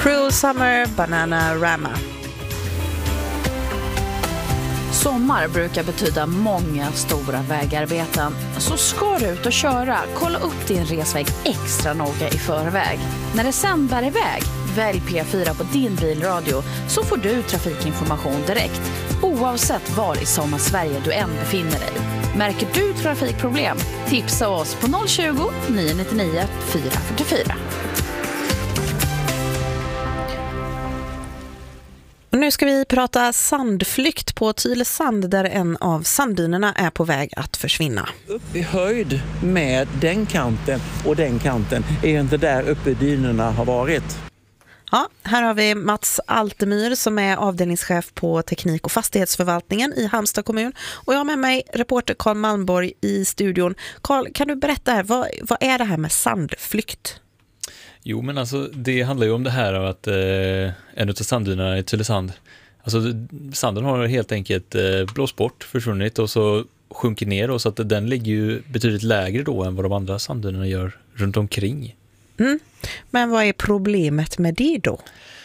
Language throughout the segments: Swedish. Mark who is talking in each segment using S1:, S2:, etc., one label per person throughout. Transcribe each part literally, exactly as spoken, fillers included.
S1: Cruel Summer, Bananarama.
S2: Sommar brukar betyda många stora vägarbeten. Så ska du ut och köra, kolla upp din resväg extra noga i förväg. När det sen bär iväg, välj P fyra på din bilradio så får du trafikinformation direkt. Oavsett var i Sommarsverige du än befinner dig. Märker du trafikproblem? Tipsa oss på noll tjugo, nio nio nio, fyra fyra fyra.
S1: Och nu ska vi prata sandflykt på Tylösand där en av sanddynerna är på väg att försvinna.
S3: Upp i höjd med den kanten och den kanten är inte där uppe dynerna har varit.
S1: Ja, här har vi Mats Altemyr som är avdelningschef på teknik- och fastighetsförvaltningen i Halmstad kommun. Och jag har med mig reporter Carl Malmborg i studion. Carl, kan du berätta här, vad, vad är det här med sandflykt?
S4: Jo, men alltså det handlar ju om det här av att eh, en av sanddynerna i Tylösand, alltså sanden har helt enkelt eh, blåst bort, försvunnit och så sjunker ner och så att den ligger ju betydligt lägre då än vad de andra sanddynerna gör runt omkring.
S1: Mm. Men vad är problemet med det då?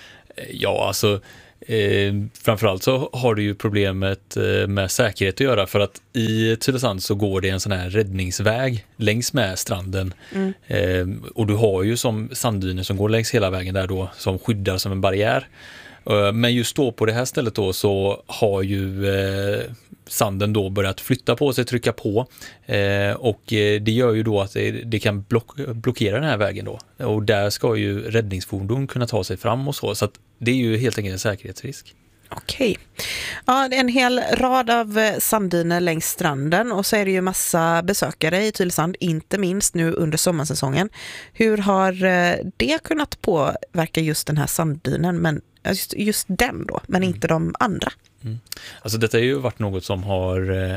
S4: Ja, alltså eh, framförallt så har du ju problemet eh, med säkerhet att göra för att i Tylösand så går det en sån här räddningsväg längs med stranden mm. eh, och du har ju som sanddyner som går längs hela vägen där då som skyddar som en barriär. Eh, men just då på det här stället då så har ju eh, sanden då börjat flytta på sig, trycka på eh, och eh, det gör ju då att det, det kan block, blockera den här vägen då och där ska ju räddningsfordon kunna ta sig fram och så så att det är ju helt enkelt en säkerhetsrisk.
S1: Okej. Ja, det är en hel rad av sanddyner längs stranden och så är det ju massa besökare i Tylösand, inte minst nu under sommarsäsongen. Hur har det kunnat påverka just den här sanddynen, men just, just den då, men inte de andra?
S4: Mm. Alltså detta har ju varit något som har eh,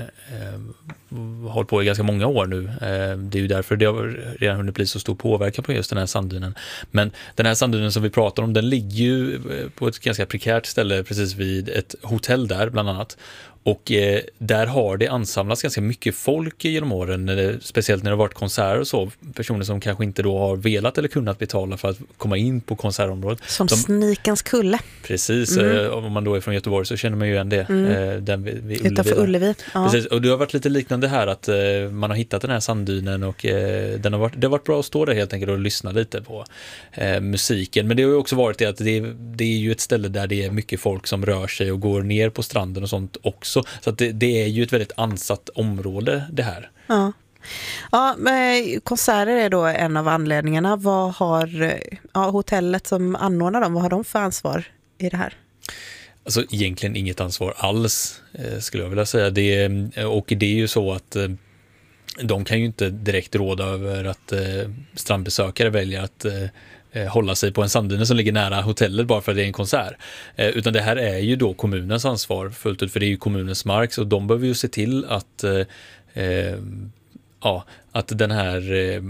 S4: hållit på i ganska många år nu. Eh, det är ju därför det har redan hunnit bli så stor påverkan på just den här sanddynen. Men den här sanddynen som vi pratar om, den ligger ju på ett ganska prekärt ställe precis vid ett hotell där bland annat. Och eh, där har det ansamlats ganska mycket folk genom åren, eh, speciellt när det har varit konserter och så. Personer som kanske inte då har velat eller kunnat betala för att komma in på konsertområdet.
S1: Som
S4: De,
S1: Snikens kulle.
S4: Precis,
S1: mm.
S4: eh, om man då är från Göteborg så känner man ju igen det.
S1: Mm.
S4: Eh, den vid, vid
S1: Utanför Ullevi. Ja.
S4: Precis, och det har varit lite liknande här att eh, man har hittat den här sanddynen och eh, den har varit, det har varit bra att stå där helt enkelt och lyssna lite på eh, musiken. Men det har ju också varit det att det, det är ju ett ställe där det är mycket folk som rör sig och går ner på stranden och sånt också. Så att det, det är ju ett väldigt ansatt område det här.
S1: Ja. Ja, men konserter är då en av anledningarna. Vad har ja, hotellet som anordnar dem, vad har de för ansvar i det här?
S4: Alltså egentligen inget ansvar alls eh, skulle jag vilja säga. Det, och det är ju så att eh, de kan ju inte direkt råda över att eh, strandbesökare väljer att eh, hålla sig på en sanddyne som ligger nära hotellet bara för att det är en konsert. Eh, utan det här är ju då kommunens ansvar fullt ut, för det är ju kommunens mark, så de behöver ju se till att eh, ja, att den här eh,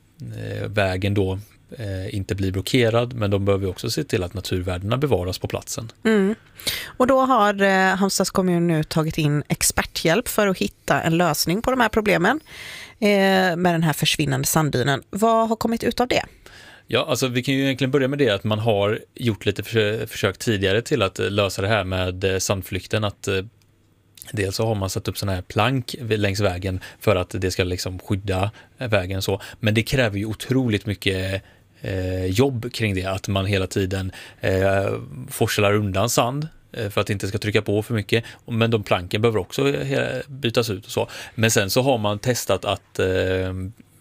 S4: vägen då eh, inte blir blockerad, men de behöver också se till att naturvärdena bevaras på platsen.
S1: Mm. Och då har eh, Halmstads kommun nu tagit in experthjälp för att hitta en lösning på de här problemen eh, med den här försvinnande sanddynen. Vad har kommit ut av det?
S4: Ja, alltså vi kan ju egentligen börja med det att man har gjort lite för, försök tidigare till att lösa det här med sandflykten, att dels så har man satt upp såna här plank längs vägen för att det ska liksom skydda vägen så, men det kräver ju otroligt mycket eh, jobb kring det, att man hela tiden eh, forslar undan sand för att det inte ska trycka på för mycket, men de planken behöver också bytas ut och så. Men sen så har man testat att eh,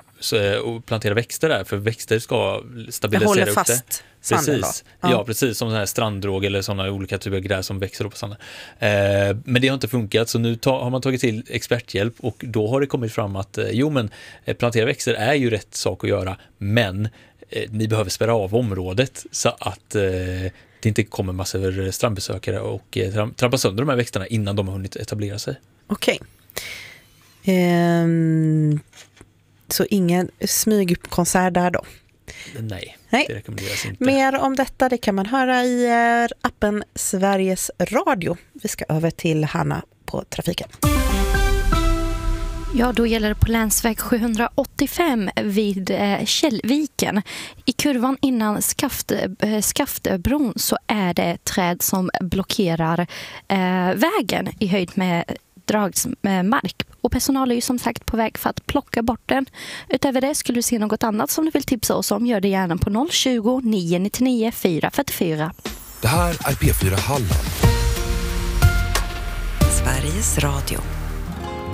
S4: och plantera växter där, för växter ska stabilisera upp
S1: fast
S4: det.
S1: Sanden
S4: precis.
S1: Ja.
S4: ja, precis som sån här stranddråg eller sådana olika typer av gräs som växer upp på sanden. Eh, men det har inte funkat, så nu ta, har man tagit till experthjälp och då har det kommit fram att eh, jo men eh, plantera växter är ju rätt sak att göra, men eh, ni behöver spärra av området så att eh, det inte kommer massor strandbesökare och eh, tram, trampa sönder de här växterna innan de har hunnit etablera sig.
S1: Okej. Okay. Um... Så ingen smygkonsert där då?
S4: Nej,
S1: Nej,
S4: det rekommenderas inte.
S1: Mer om detta det kan man höra i appen Sveriges Radio. Vi ska över till Hanna på trafiken.
S5: Ja, då gäller det på länsväg sjuhundraåttiofem vid eh, Källviken. I kurvan innan Skaft, eh, Skaftebron så är det träd som blockerar eh, vägen i höjd med dragsmark. Och personal är ju som sagt på väg för att plocka bort den. Utöver det, skulle du se något annat som du vill tipsa oss om, gör det gärna på noll tjugo, nio nittionio, fyra fyrtiofyra.
S6: Det här är P fyra Halland.
S7: Sveriges Radio.